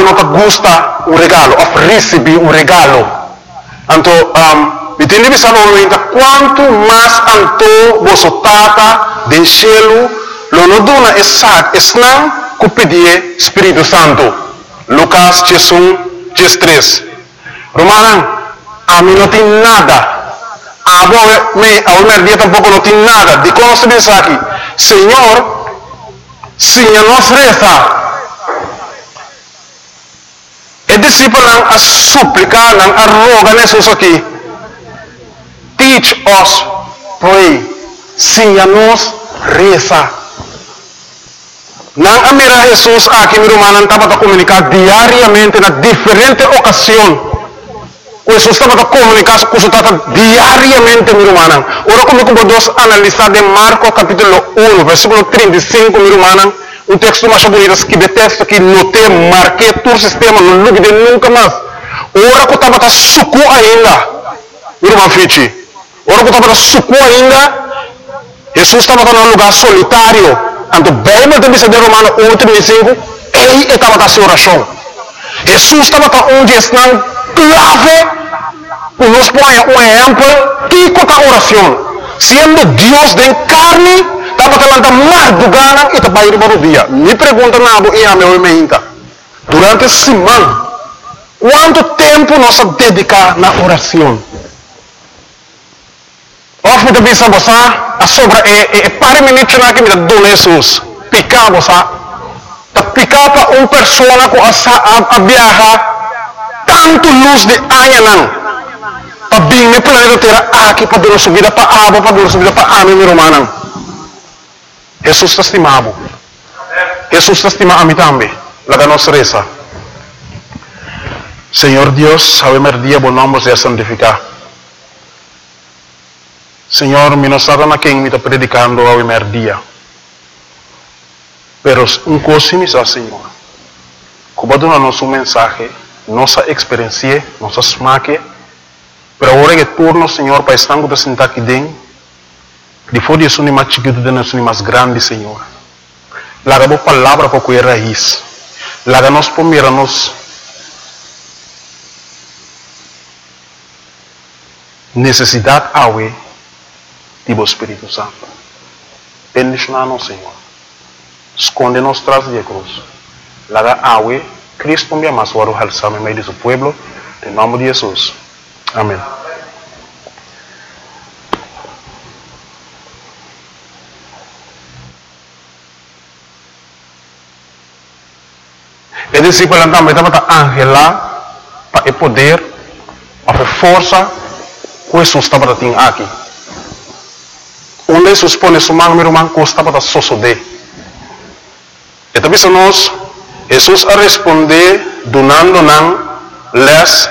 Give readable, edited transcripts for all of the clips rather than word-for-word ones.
não te gusta um regalo, of receber um regalo. Então, entende que quanto mais anto você tata de cielo, lo no duna esnang ku pedir Espírito Santo. Lucas 3. Romanan, a mim não tem nada. A minha dia tampouco não tem nada. De como se diz aqui, Senhor, Senhor nos reza. E discípulo a suplicar, a rogar Jesus aqui. Teach us, pray. Senhor nos reza. Não mira Jesus aqui, meu irmão, estava a comunicar diariamente na diferente ocasião. Jesus estava a comunicar com o diariamente, meu irmão. Ora, como vamos analisar de Marcos capítulo 1, versículo 35, meu irmão. Um texto mais bonito, que de texto que notei, marquei todo o sistema, não lube nunca mais. Ora, que estava a suco ainda, meu irmão Fichi. Ora, que estava a suco ainda, Jesus estava num lugar solitário. Então, bem, mas também se deu Romano 1:35, ele estava a sua oração. Jesus estava onde está clave, nos põe um exemplo, que a oração. Sendo Deus de carne, estava falando mais do gana e estava indo para o dia. Me pergunta nada e a meu irmão, durante a semana, quanto tempo nós dedicamos na oração? Of também sabe você, a sobra para minutos na que me dá Jesus, picar você, tá picar para uma pessoa que a viajar tanto luz de anha não, para bem me planeta terra aqui para dar subida para água, para dar subida para a minha romana. Jesus está estimado. Jesus está estimado a mim também. La da nossa reza. Senhor Deus, ao primeiro dia bom nome seja santificado. Senhor, me não sabe na quem me está predicando ao primeiro dia. Pero coisa me diz, Senhor, como dá nosso mensagem, nossa experiência, nossa smaque, pero agora que turno, Senhor, para estar com sentar aqui dentro, depois de isso nem mais chiquito, de nós nem mais grande, Senhor. Laga a palavra para cuidar raiz. Laga nós primeiro nos necessidade awe do Espírito Santo. Bendicionar-nos, Senhor. Esconde-nos tras de cruz. Laga awe, Cristo me ama, suaro halsame meio de seu pueblo, em nome de Jesus. Amém. E discípulo também estava angela para o poder, para a força que Jesus estava tendo aqui. Onde Jesus põe sua mão, meu irmão, que estava a sosodé. E também se nós, Jesus a responder, donando les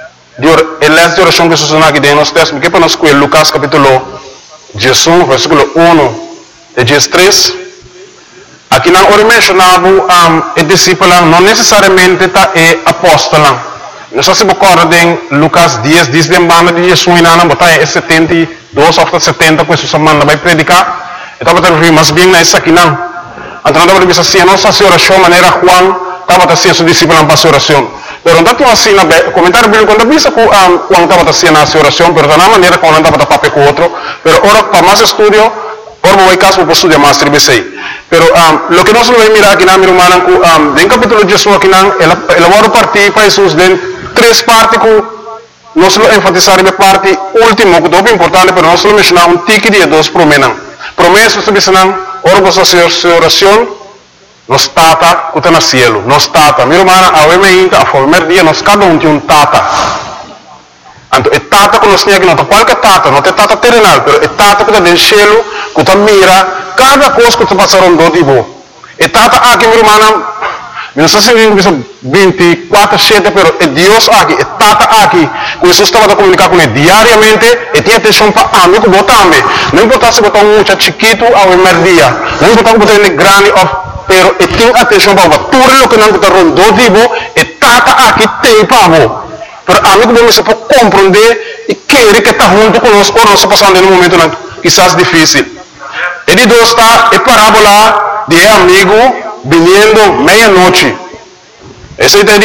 de oração que Jesus aqui dentro nos textos, que para nós com Lucas capítulo 11, versículo 1 e 13. Aqui não ora mencionava o discípulo, não necessariamente está apóstolo. Nós se recordem Lucas 10, diz de banda de Jesus na botar 72 ou 70 que Jesus manda vai predicar. Então está referindo mais bem nessa aqui não. Então não deve ser nossa oração maneira Juan estava a ser seu discípulo para a oração. Pero não tinha assim na comentário bíblico quando visa que Juan estava a ser na oração, pero da maneira como não estava a papel com outro. Pero ora para mais estudio, ora vou caso para estudar mais tribesei. Pero lo que nós vamos mirar aqui na minha irmã, em capítulo 18 aqui não, ela vai partir para Jesus de três partes que nós vamos enfatizar na parte última, que é muito importante, pero nós vamos mencionar tique de dois promessas. Promessas que dizem, ora você a sua oração, nos tata que está no cielo, nos tata. Minha irmã, a primeiro dia, nós cada tem um tata. Então, é tata que nós temos aqui, não é qualquer tata, não é tata terrenal, mas é tata que está no cielo, que está mira cada coisa que está passando do tipo. É tata aqui, minha irmã, não sei se 24/7, mas é Deus aqui, é tata aqui. Jesus estava a comunicar com ele diariamente, e tinha atenção para amigo que também. Não importa se botar um muito chiquito ao primeiro dia, não importa se botar ele grande, pero e tinha atenção para tudo o que não está rondando do tipo, e tata aqui tem para você. Pero amigo bom se pode compreender e querer que está junto conosco ou nós passando em um momento quizás difícil. E de dois está a parábola de amigo vindo meia-noite. Esse é